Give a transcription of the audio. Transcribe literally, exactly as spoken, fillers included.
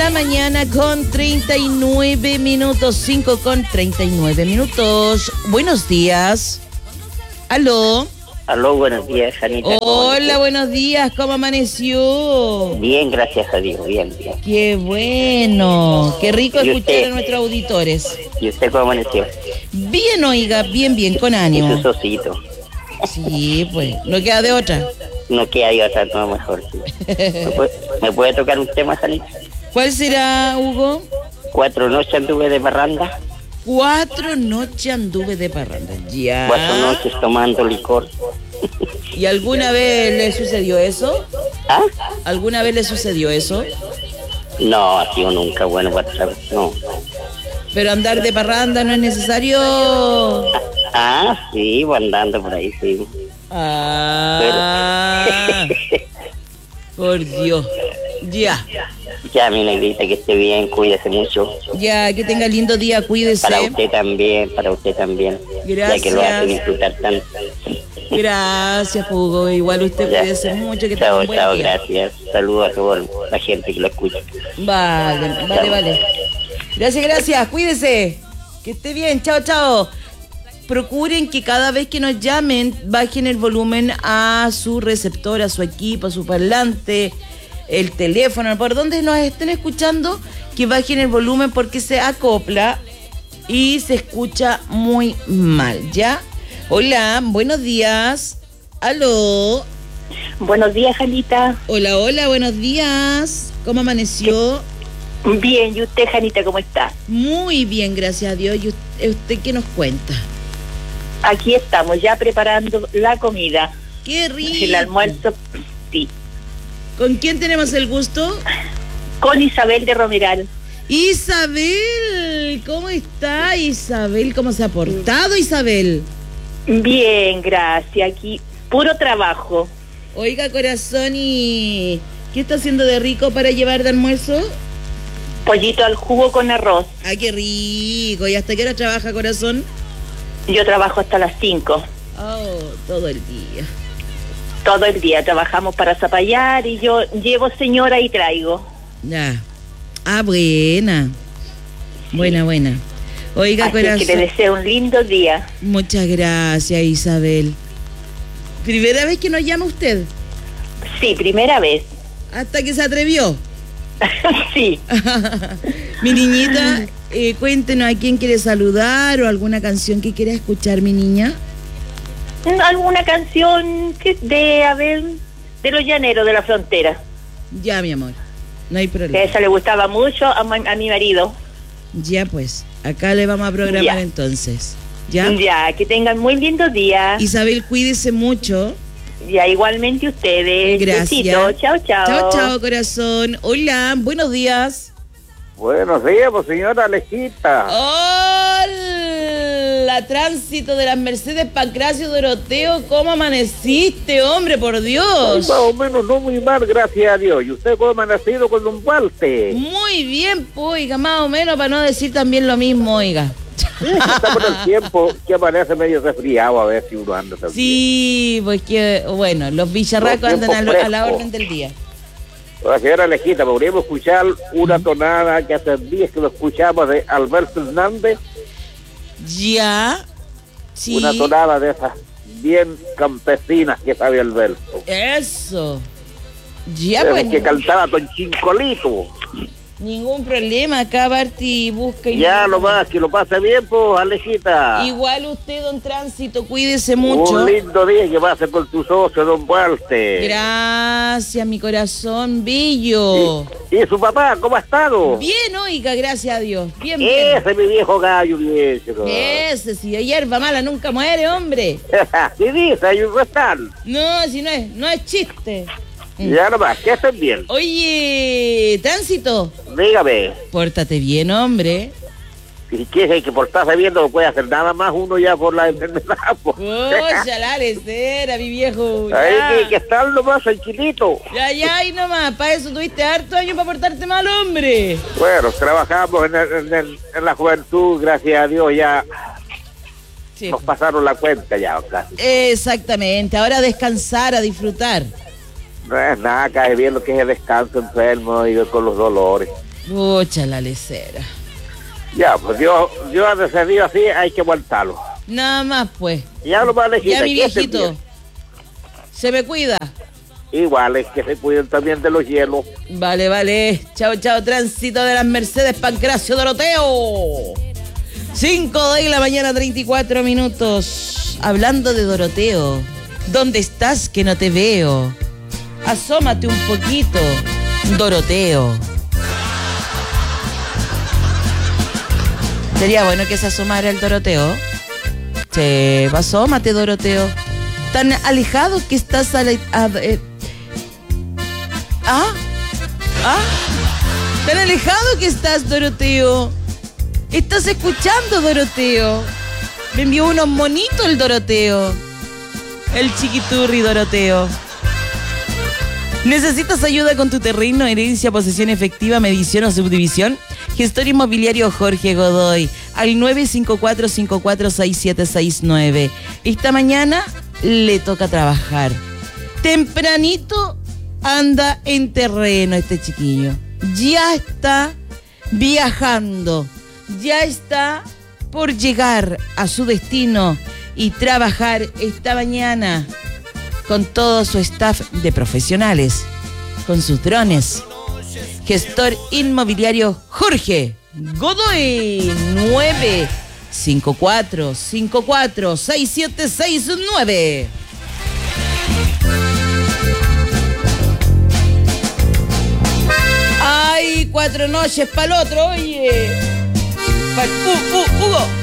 la mañana con treinta y nueve minutos, cinco con treinta y nueve minutos. Buenos días. Aló. Aló, buenos días, Janita. Hola, buenos días, ¿cómo amaneció? Bien, gracias a Dios, bien, bien. Qué bueno, qué rico ¿Y escuchar usted? a nuestros auditores. ¿Y usted cómo amaneció? Bien, oiga, bien, bien, con Y ánimo. su socito. Sí, pues, no queda de otra. No queda ahí otra, no, mejor. Sí. ¿Me, puede, ¿Me puede tocar un tema, Janita? ¿Cuál será, Hugo? Cuatro noches anduve de parranda, Cuatro noches anduve de parranda. Ya. cuatro noches tomando licor. ¿Y alguna vez le sucedió eso? ¿Ah? ¿Alguna vez le sucedió eso? No, ha sido nunca bueno para saber, no. Pero andar de parranda no es necesario. Ah, sí, voy andando por ahí, sí. Ah, por Dios. Ya. Ya, mi negrita, que esté bien, cuídese mucho. Ya, que tenga lindo día, cuídese. Para usted también, para usted también. Gracias. Ya que lo hace disfrutar tanto. Gracias, Hugo. Igual usted Ya. cuídese mucho, que tenga Chao, un buen chao, día. gracias. Saludos a toda la gente que lo escucha. Vale, vale, vale. Gracias, gracias. Cuídese. Que esté bien. Chao, chao. Procuren que cada vez que nos llamen bajen el volumen a su receptor, a su equipo, a su parlante, el teléfono, por donde nos estén escuchando, que bajen el volumen porque se acopla y se escucha muy mal, ¿ya? Hola, buenos días. Aló. Buenos días, Janita. Hola, hola, buenos días. ¿Cómo amaneció? Bien, ¿y usted, Janita, cómo está? Muy bien, gracias a Dios. ¿Y usted, usted qué nos cuenta? Aquí estamos, ya preparando la comida. ¡Qué rico! El almuerzo, sí. ¿Con quién tenemos el gusto? Con Isabel de Romeral. Isabel, ¿cómo está Isabel? ¿Cómo se ha portado Isabel? Bien, gracias. Aquí, puro trabajo. Oiga, corazón, ¿y qué está haciendo de rico para llevar de almuerzo? Pollito al jugo con arroz. ¡Ay, qué rico! ¿Y hasta qué hora trabaja, corazón? Yo trabajo hasta las cinco. Oh, todo el día. Todo el día trabajamos para zapallar y yo llevo señora y traigo. Ya. Ah, buena. Buena, buena. Oiga, Así corazón. que le deseo un lindo día. Muchas gracias, Isabel. ¿Primera vez que nos llama usted? Sí, primera vez. Hasta que se atrevió. Sí. Mi niñita, eh, cuéntenos a quién quiere saludar o alguna canción que quiera escuchar, mi niña. ¿Alguna canción que de, a ver, de los llaneros de la frontera? Ya, mi amor, no hay Que a problema. esa le gustaba mucho a, ma- a mi marido. Ya, pues, acá le vamos a programar Ya. entonces. ¿Ya? Ya, que tengan muy lindos días. Isabel, cuídese mucho. Ya, igualmente ustedes. Gracias. Besitos. Chao, chao. Chao, chao, corazón. Hola, buenos días. Buenos días, pues señora Alejita. Hola, tránsito de las Mercedes Pancracio Doroteo. ¿Cómo amaneciste, hombre, por Dios? Más o menos no muy mal, gracias a Dios. ¿Y usted cómo ha nacido con un balte? Muy bien, pues, oiga, más o menos, para no decir también lo mismo, oiga. Está por el tiempo que amanece medio resfriado, a ver si uno anda también. Sí, pues que, bueno, los bicharracos Los andan a, lo- tiempos a la frescos. orden del día. La señora Alejita, podríamos escuchar una tonada que hace días que lo escuchamos de Alberto Hernández. Ya, sí. Una tonada de esas bien campesinas que sabe Alberto. Eso. Ya, Desde pues, que cantaba con Chincolito. ningún problema. Acá Barty busca y... Ya lo más, que lo pase bien, pues, Alejita. Igual usted, don Tránsito, cuídese mucho. Un lindo día que pase con tu socio, don Walter. Gracias, mi corazón bello. ¿Y, y su papá, cómo ha estado? Bien, oiga, gracias a Dios. Bien, bien. Ese es mi viejo gallo viejo. Ese, si de hierba mala nunca muere, hombre. Sí dice, hay un restaurante. No, si no es, no es chiste. Ya nomás, que estén bien. Oye, Tránsito, Dígame, pórtate bien, hombre. si quieres que portarse bien no puede hacer nada más uno ya por la enfermedad. Pues. Ojalá le cera, mi viejo. Ya, Ahí que, que estar nomás tranquilito. ya, ya, y nomás. Para eso tuviste harto años para portarte mal, hombre. Bueno, trabajamos en, el- en, el- en la juventud, gracias a Dios ya Sí. nos pasaron la cuenta ya casi. Exactamente. Ahora a descansar, a disfrutar. No es nada, cae bien lo que es el descanso enfermo y con los dolores. Pucha la lecera. Ya, pues Dios, Dios ha decidido así, hay que aguantarlo. Nada más, pues. Ya lo más lejita. Ya, mi que se viejito. bien. Se me cuida. Igual es que se cuiden también de los hielos. Vale, vale. Chao, chao, tránsito de las Mercedes Pancracio Doroteo. cinco de la mañana, treinta y cuatro minutos. Hablando de Doroteo. ¿Dónde estás que no te veo? Asómate un poquito, Doroteo. Sería bueno que se asomara el Doroteo. Sí, asómate, Doroteo. Tan alejado que estás a la... a- eh. ¿Ah? ¿Ah? Tan alejado que estás, Doroteo. Estás escuchando, Doroteo. Me envió unos monitos el Doroteo. El chiquiturri Doroteo. ¿Necesitas ayuda con tu terreno, herencia, posesión efectiva, medición o subdivisión? Gestor inmobiliario Jorge Godoy, al nueve cinco cuatro, cinco cuatro seis siete seis nueve. Esta mañana le toca trabajar. Tempranito anda en terreno este chiquillo. Ya está viajando. Ya está por llegar a su destino y trabajar esta mañana con todo su staff de profesionales, con sus drones. Gestor inmobiliario Jorge Godoy, nueve cinco cuatro, cinco cuatro seis siete seis nueve. Ay, cuatro noches para el otro, oye. Pa- uh, uh, Hugo.